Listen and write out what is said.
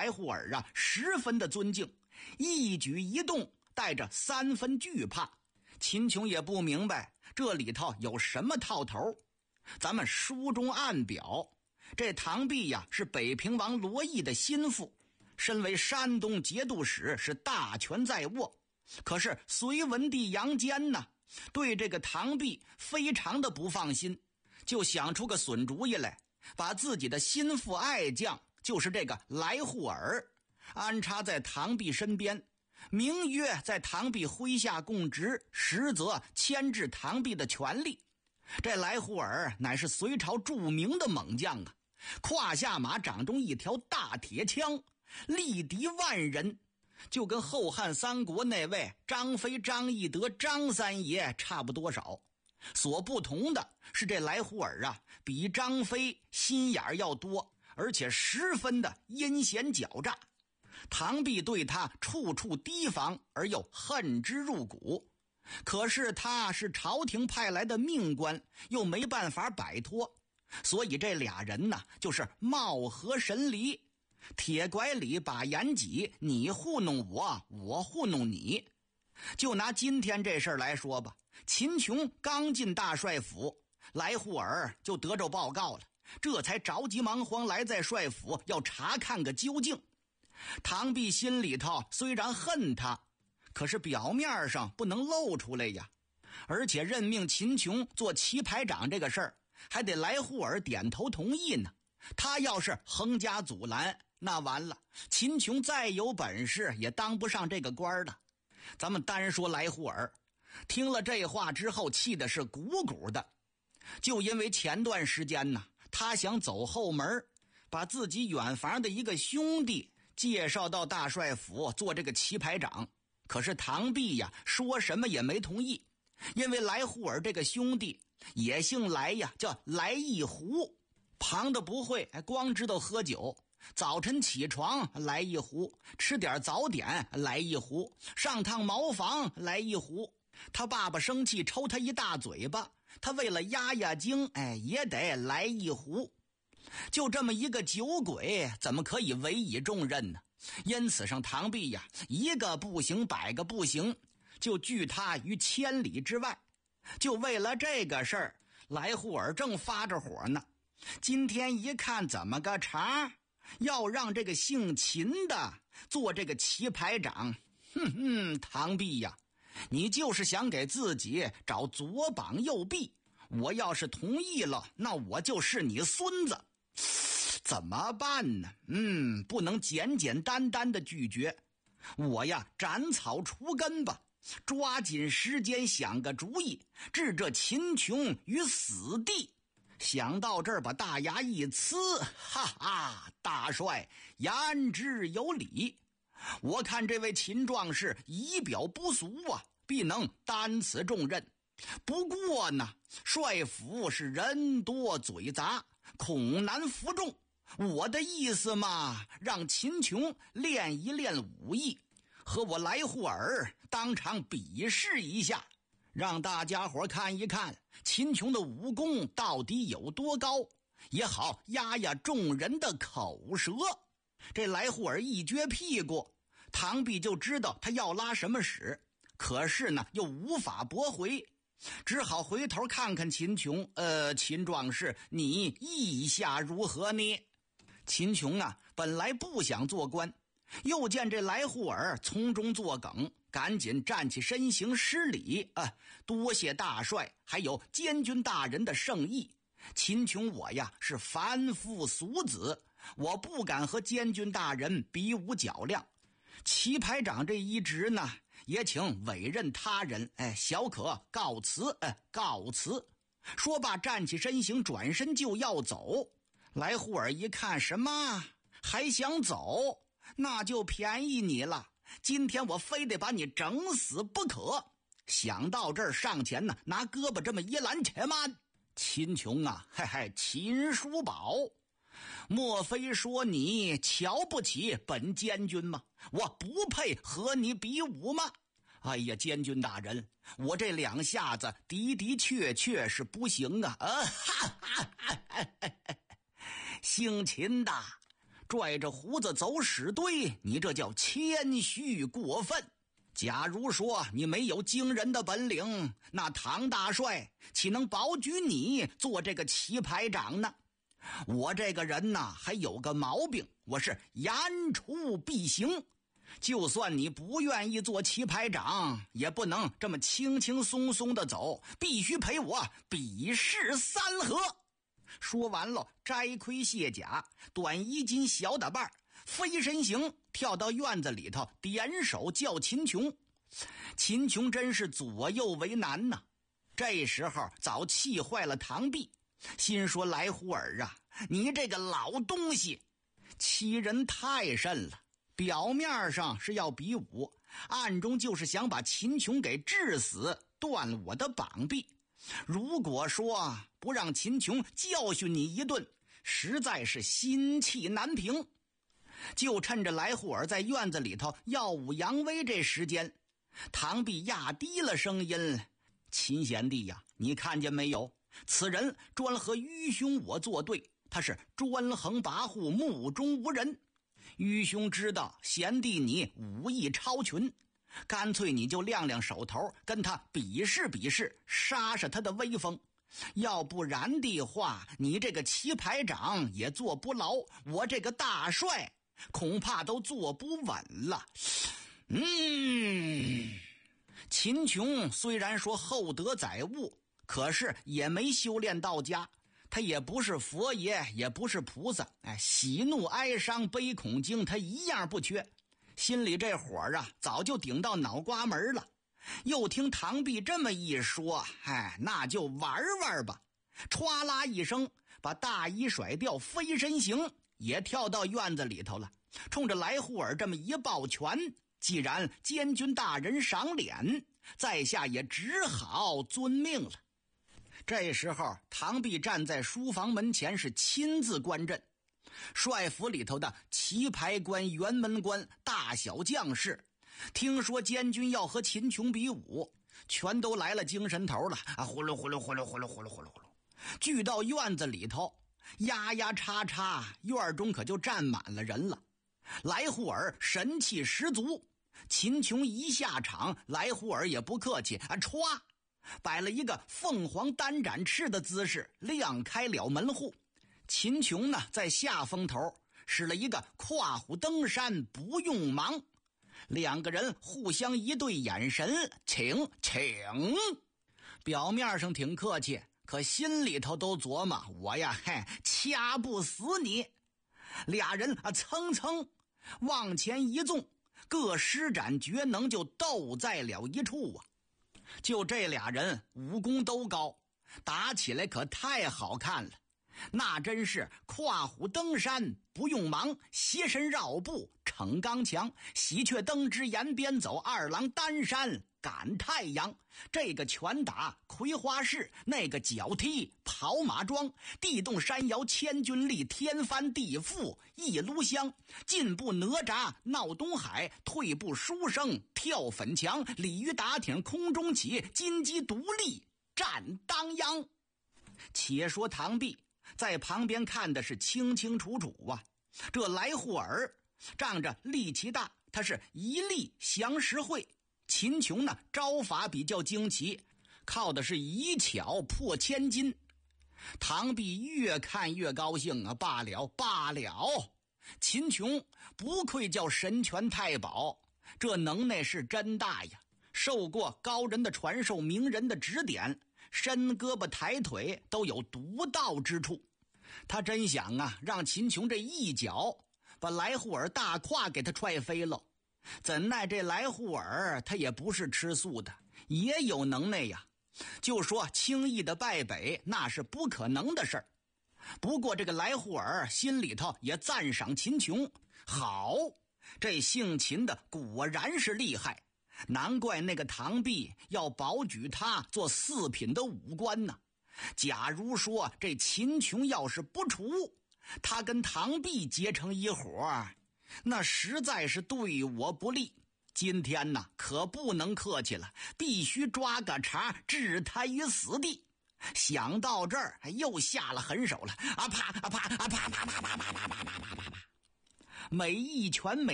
来护尔啊十分的尊敬，一举一动带着3分惧怕。秦琼也不明白这里头有什么套头。咱们书中暗表，这唐弼呀是北平王罗毅的心腹，身为山东节度使是大权在握。可是隋文帝杨坚呢，对这个唐弼非常的不放心，就想出个损主意来，把自己的心腹爱将，就是这个来护尔，安插在唐弼身边，名曰在唐弼麾下供职，实则牵制唐弼的权力。这来护尔乃是隋朝著名的猛将啊，胯下马掌中一条大铁枪，力敌万人，就跟后汉三国那位张飞、张翼德、张三爷差不多少。所不同的是，这来护尔啊比张飞心眼要多，而且十分的阴险狡诈。唐弼对他处处提防，而又恨之入骨。可是他是朝廷派来的命官，又没办法摆脱，所以这俩人呢就是貌合神离，铁拐李把眼挤，你糊弄我，我糊弄你。就拿今天这事儿来说吧，秦琼刚进大帅府，来护尔就得着报告了，这才着急忙慌来在帅府要查看个究竟。唐弼心里头虽然恨他，可是表面上不能露出来呀，而且任命秦琼做棋牌长这个事儿，还得来护尔点头同意呢。他要是横加阻拦，那完了，秦琼再有本事也当不上这个官的。咱们单说来护尔，听了这话之后气的是鼓鼓的，就因为前段时间呢，他想走后门，把自己远房的一个兄弟介绍到大帅府做这个棋牌长。可是唐弼呀说什么也没同意，因为来护尔这个兄弟也姓来呀，叫来一壶，旁的不会，光知道喝酒，早晨起床来一壶，吃点早点来一壶，上趟茅房来一壶。他爸爸生气抽他一大嘴巴，他为了压压惊，也得来一壶。就这么一个酒鬼，怎么可以委以重任呢？因此上唐弼呀，一个不行百个不行，就拒他于千里之外。就为了这个事儿，来护尔正发着火呢。今天一看怎么个茬，要让这个姓秦的做这个棋牌长。唐弼呀，你就是想给自己找左膀右臂，我要是同意了，那我就是你孙子。怎么办呢？不能简简单单的拒绝，我呀斩草除根吧，抓紧时间想个主意，置这秦琼于死地。想到这儿，把大牙一呲，哈哈，大帅言之有理，我看这位秦壮士仪表不俗啊，必能担此重任。不过呢，帅府是人多嘴杂，恐难服众。我的意思嘛，让秦琼练一练武艺，和我来护尔当场比试一下，让大家伙看一看秦琼的武功到底有多高，也好压压众人的口舌。这来护尔一撅屁股，唐弼就知道他要拉什么屎，可是呢又无法驳回，只好回头看看秦琼，秦壮士，你意下如何呢？秦琼啊，本来不想做官，又见这来护尔从中作梗，赶紧站起身形施礼，多谢大帅还有监军大人的圣意。秦琼我呀是凡夫俗子，我不敢和监军大人比武较量，棋牌长这一职呢，也请委任他人，小可告辞，告辞。说罢站起身形，转身就要走。来护尔一看，什么还想走？那就便宜你了，今天我非得把你整死不可。想到这儿，上前呢，拿胳膊这么一拦，且慢，秦琼啊，秦叔宝，莫非说你瞧不起本监军吗？我不配和你比武吗？哎呀，监军大人，我这两下子的确是不行啊！姓秦的， 拽着胡子走使队，你这叫谦虚过分。假如说你没有惊人的本领，那唐大帅岂能保举你做这个棋牌长呢？我这个人呐，还有个毛病，我是言出必行。就算你不愿意做棋牌长，也不能这么轻轻松松的走，必须陪我比试三合。说完了，摘盔卸甲，短衣襟小打扮，飞身行，跳到院子里头，点手叫秦琼。秦琼真是左右为难呐。这时候早气坏了唐弼，心说来胡儿啊，你这个老东西，欺人太甚了。表面上是要比武，暗中就是想把秦琼给治死，断我的膀臂。如果说不让秦琼教训你一顿，实在是心气难平。就趁着来胡儿在院子里头耀武扬威这时间，唐弼压低了声音：秦贤弟呀，你看见没有？此人专和愚兄我作对，他是专横跋扈，目中无人。愚兄知道贤弟你武艺超群，干脆你就亮亮手头，跟他比试比试，杀杀他的威风。要不然的话，你这个棋牌长也做不牢，我这个大帅恐怕都坐不稳了。秦琼虽然说厚德载物，可是也没修炼到家。他也不是佛爷，也不是菩萨，喜怒哀伤悲恐惊他一样不缺。心里这火啊，早就顶到脑瓜门了。又听唐弼这么一说，那就玩玩吧。歘啦一声，把大衣甩掉，飞身行，也跳到院子里头了。冲着来胡儿这么一抱拳，既然监军大人赏脸，在下也只好遵命了。这时候唐弼站在书房门前，是亲自观阵。帅府里头的棋牌官、辕门官、大小将士，听说监军要和秦琼比武，全都来了精神头了呼噜呼噜呼噜呼噜呼噜呼噜呼噜，聚到院子里头，压压叉叉，院中可就站满了人了。来胡儿神气十足，秦琼一下场，来胡儿也不客气歘，摆了一个凤凰单展翅的姿势，亮开了门户。秦琼呢，在下风头使了一个跨虎登山不用忙，两个人互相一对眼神，请。表面上挺客气，可心里头都琢磨，我呀掐不死你。俩人蹭蹭往前一纵，各施展绝能，就斗在了一处。就这俩人武功都高，打起来可太好看了。那真是跨虎登山不用忙，斜身绕步逞刚强，喜鹊登枝沿边走，二郎担山赶太阳。这个拳打葵花式，那个脚踢跑马桩，地动山摇千钧力，天翻地覆一炉香，进步哪吒闹东海，退步书生跳粉墙，鲤鱼打挺空中起，金鸡独立战当阳。且说唐弼在旁边看的是清清楚楚这来胡儿仗着力气大，他是一力降十会。秦琼呢，招法比较惊奇，靠的是以巧破千金。唐弼越看越高兴罢了，秦琼不愧叫神拳太保，这能耐是真大呀，受过高人的传授，名人的指点，伸胳膊抬腿都有独到之处。他真想让秦琼这一脚把来胡儿大胯给他踹飞了。怎奈这来胡儿他也不是吃素的，也有能耐呀，就说轻易的败北那是不可能的事儿。不过这个来胡儿心里头也赞赏秦琼，好，这姓秦的果然是厉害，难怪那个唐弼要保举他做四品的武官呢。假如说这秦琼要是不除，他跟唐弼结成一伙，那实在是对我不利。今天呢，可不能客气了，必须抓个茬置他于死地。想到这儿，又下了狠手了，啪啪啪啪啪啪啪啪啪啪啪啪啪啪。 每一拳